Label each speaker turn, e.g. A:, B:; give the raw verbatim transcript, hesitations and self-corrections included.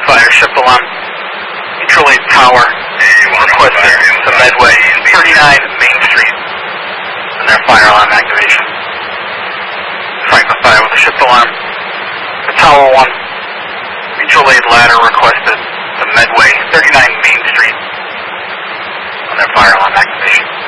A: Fire, ship alarm. Mutual aid tower requested to Medway, thirty-nine Main Street, and their fire alarm activation. Franklin Fire with a ship alarm. The Tower one, mutual aid ladder requested to Medway, thirty-nine Main Street, on their fire alarm activation.